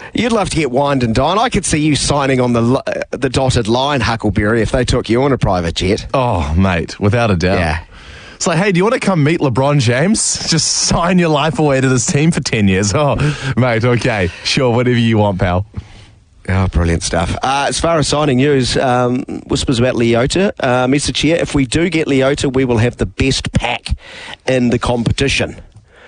You'd love to get wined and dine. I could see you signing on the dotted line, Huckleberry, if they took you on a private jet. Oh, mate, without a doubt. Yeah. It's like, hey, do you want to come meet LeBron James? Just sign your life away to this team for 10 years. Oh, mate, okay. Sure, whatever you want, pal. Oh, brilliant stuff. As far as signing news, whispers about Leota. Message here, if we do get Leota, we will have the best pack in the competition.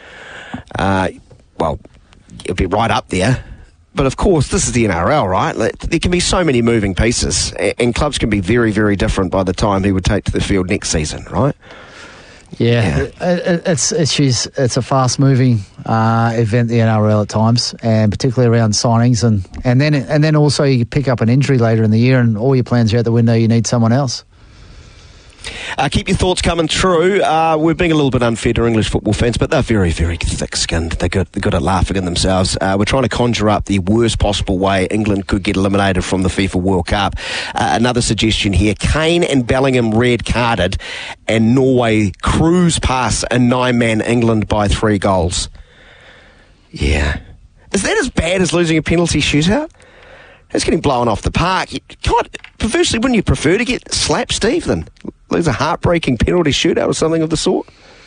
Well, it'll be right up there. But, of course, this is the NRL, right? There can be so many moving pieces, and clubs can be very, very different by the time he would take to the field next season, right? Yeah. It's a fast-moving event, the NRL at times, and particularly around signings, and then also you pick up an injury later in the year, and all your plans are out the window. You need someone else. Keep your thoughts coming through. We're being a little bit unfair to English football fans, but they're very, very thick-skinned. They're good at laughing at themselves. We're trying to conjure up the worst possible way England could get eliminated from the FIFA World Cup. Another suggestion here, Kane and Bellingham red-carded, and Norway cruise past a 9-man England by 3 goals. Yeah. Is that as bad as losing a penalty shootout? It's getting blown off the park. Perversely, wouldn't you prefer to get slapped, Steve, than lose a heartbreaking penalty shootout or something of the sort?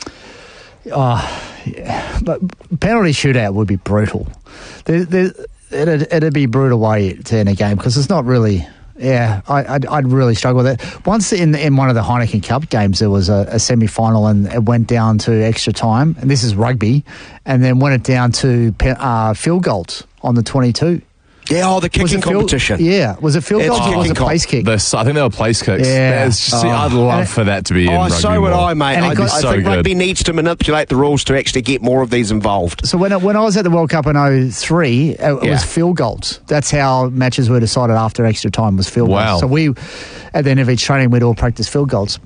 Yeah. But penalty shootout would be brutal. It'd be a brutal way to end a game because it's not really. Yeah, I'd really struggle with it. Once in one of the Heineken Cup games, there was a semi-final and it went down to extra time, and this is rugby, and then went it down to field goals on the 22. Yeah, the kicking competition. Yeah, was it field goals or was it place kick? I think they were place kicks. Yeah. I'd love for that to be in rugby. So would I, mate. I think good. rugby needs to manipulate the rules to actually get more of these involved. So when I was at the World Cup in 2003, it was field goals. That's how matches were decided after extra time, was field goals. So we, at the end of each training, we'd all practice field goals.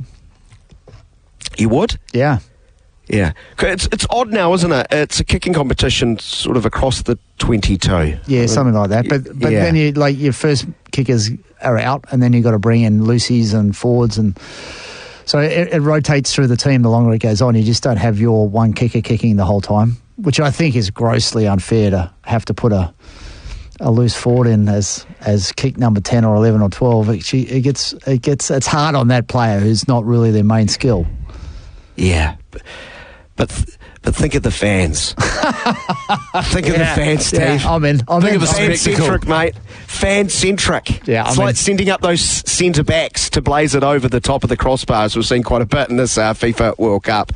You would? Yeah. Yeah. It's odd now, isn't it? It's a kicking competition sort of across the 22. Yeah, something like that. But then your first kickers are out, and then you've got to bring in loosies and forwards, and so it rotates through the team the longer it goes on. You just don't have your one kicker kicking the whole time, which I think is grossly unfair to have to put a loose forward in as kick number 10 or 11 or 12. It's hard on that player who's not really their main skill. Yeah. But think of the fans. Think of the fans, Steve. Yeah, I'm in. Think of the fan-centric, mate. Fan-centric. Yeah, it's like sending up those centre-backs to blaze it over the top of the crossbars. We've seen quite a bit in this FIFA World Cup.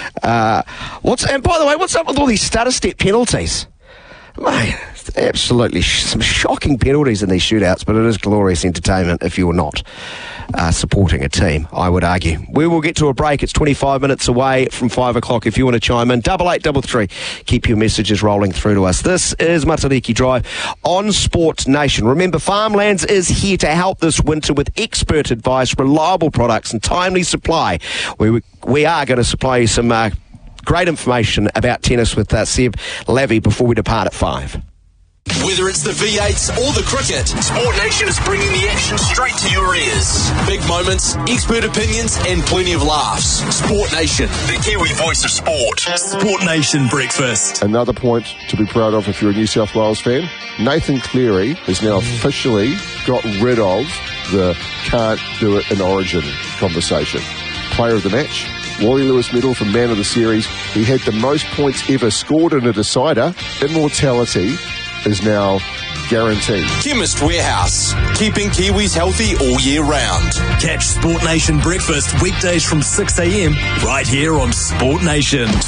And by the way, what's up with all these stutter-step penalties? Mate, absolutely some shocking penalties in these shootouts, but it is glorious entertainment if you're not supporting a team, I would argue. We will get to a break. It's 25 minutes away from 5 o'clock. If you want to chime in, 8833. Keep your messages rolling through to us. This is Matariki Drive on Sport Nation. Remember, Farmlands is here to help this winter with expert advice, reliable products and timely supply. We are going to supply you some great information about tennis with Seb Lavie before we depart at 5. Whether it's the V8s or the cricket, Sport Nation is bringing the action straight to your ears. Big moments, expert opinions, and plenty of laughs. Sport Nation, the Kiwi voice of sport. Sport Nation Breakfast. Another point to be proud of if you're a New South Wales fan. Nathan Cleary has now officially got rid of the can't do it in Origin conversation. Player of the match, Wally Lewis medal for Man of the Series. He had the most points ever scored in a decider. Immortality is now guaranteed. Chemist Warehouse, keeping Kiwis healthy all year round. Catch Sport Nation Breakfast weekdays from 6 a.m. right here on Sport Nation.